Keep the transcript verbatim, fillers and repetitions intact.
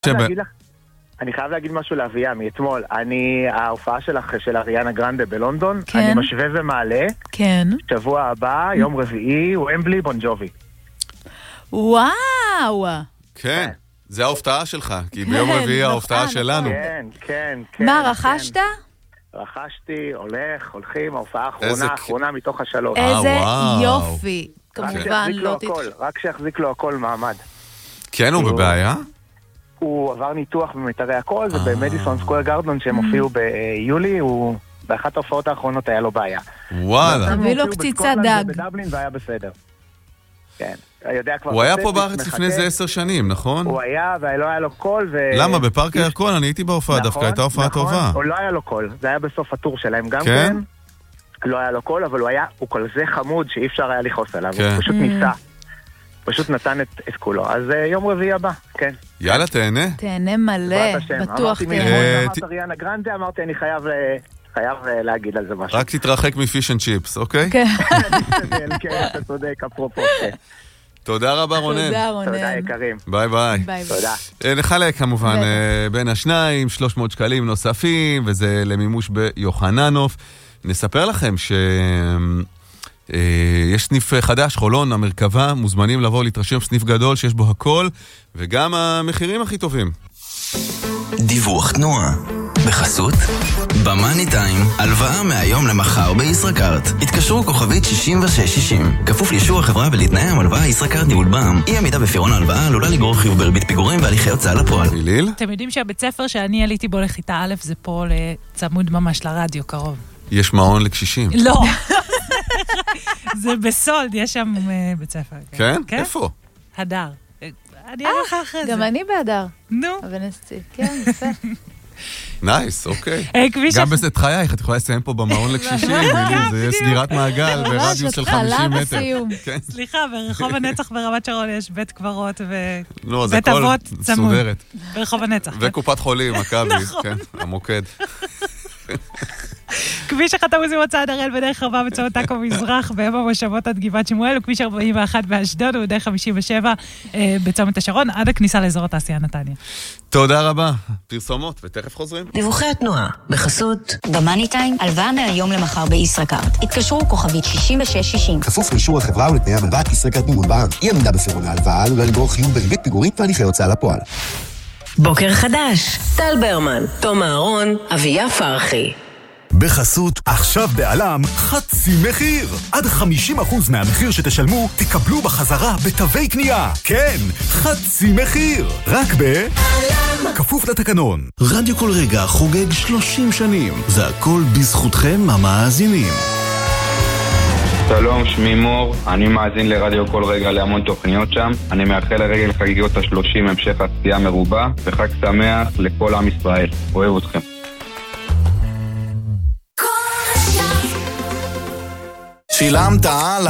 אני חייב להגיד משהו לאביה מאתמול. אני, ההופעה שלך של אריאנה גרנדה בלונדון, אני משווה ומעלה. כן. שבוע הבא, יום רביעי, ומבלי בון ג'ובי. וואו. כן, זה ההופעה שלך, כי ביום רביעי ההופעה שלנו. כן, כן, כן. מה, רכשת? רכשתי, הולך, הולכים, ההופעה האחרונה, האחרונה מתוך השלוש. איזה יופי. כמובן, לא תתחיל. רק שיחזיק לו הכל מעמד. כן, הוא בבעיה? הוא עבר ניתוח במתארי הכל, ובמדיסון סקוור גארדן שהם הופיעו ביולי, הוא באחת ההופעות האחרונות היה לו בעיה. וואלה. תביא לו קציצה דג. בדבלין והיה בסדר. כן. הוא היה פה בארץ לפני איזה עשר שנים, נכון? הוא היה, ולא היה לו קול. למה? בפארק הירקון, אני הייתי בהופעה, דווקא הייתה הופעה טובה. הוא לא היה לו קול, זה היה בסוף הטור שלהם גם כן. לא היה לו קול, אבל הוא היה, הוא כל זה חמוד שאי אפשר היה לכעוס עליו, הוא פשוט ניסה. פשוט נתן את, את כולו. אז uh, יום רביעי הבא, כן. יאללה, תהנה. תהנה מלא, בטוח תהנה. אמרתי אריאנה גרנדה, אמרתי אני חייב, חייב להגיד על זה משהו. רק תתרחק מפיש אנד צ'יפס, אוקיי? כן. כן, אתה צודק, אפרופו. תודה רבה רונן. תודה רונן. תודה יקרים. ביי ביי. תודה. נחלק כמובן בין השניים, שלוש מאות שקלים נוספים, וזה למימוש ביוחננוף. נספר לכם ש... יש סניף חדש, חולון, המרכבה, מוזמנים לבוא להתרשם סניף גדול שיש בו הכל, וגם המחירים הכי טובים. דיווח תנועה בחסות במאני טיים, הלוואה מהיום למחר בישראכרט. התקשרו כוכבית שישים ושש שישים. כפוף לאישור החברה ולתנאי המלוואה ישראכרט ניהול בע"מ. אי עמידה בפירעון ההלוואה עלולה לגרור חיוב בריבית פיגורים והליכי הוצאה לפועל. ליל? אתם יודעים שהבית ספר שאני עליתי בו לכיתה א' זה פה לצמוד ממש לרדיו קרוב. יש מעון לקשישים. לא. זה בסולד, יש שם בית ספר. כן? איפה? הדר. אני אראה לך אחרי זה. גם אני בהדר. נו. בנסצי. כן, יפה. נייס, אוקיי. גם בזאת חייך, את יכולה לסיים פה במעון לקשישים, זה יהיה סגירת מעגל ברדיוס של חמישים מטר. סליחה, ברחוב הנצח ברמת שרון יש בית קברות ובית אבות צמוד. ברחוב הנצח. וקופת חולים, מכבי, כן, המוקד. כביש אחד עמוסים הוצאה דרל בדרך רבה בצומת עכו מזרח באם המושבות עד גבעת שמואל, וכביש ארבעים ואחת באשדוד ובדרך חמישים ושבע בצומת השרון עד הכניסה לאזור התעשייה נתניה. תודה רבה. פרסומות ותכף חוזרים. דיווחי התנועה בחסות במאני טיים, הלוואה מהיום למחר בישראכרט. התקשרו כוכבית שישים ושש שישים. כפוף לאישור החברה ולתנאי המלוואה ישראכרט ניהול בע"מ. אי עמידה בפירעון ההלוואה עלולה לגרור חיוב בריבית פיגורים והליכי הוצאה לפועל. בוקר חדש. טל ברמן, תום אהרון, אביה פרחי. בחסות עכשיו בעלם חצי מחיר. עד חמישים אחוז מהמחיר שתשלמו תקבלו בחזרה בתווי קנייה. כן, חצי מחיר. רק בעלם. כפוף לתקנון. רדיו כל רגע חוגג שלושים שנים. זה הכל בזכותכם המאזינים. שלום, שמי מור, אני מאזין לרדיו כל רגע להמון תוכניות שם. אני מאחל לרגל חגיגות השלושים המשך עשייה מרובה וחג שמח לכל עם ישראל. אוהב אתכם. שילמת על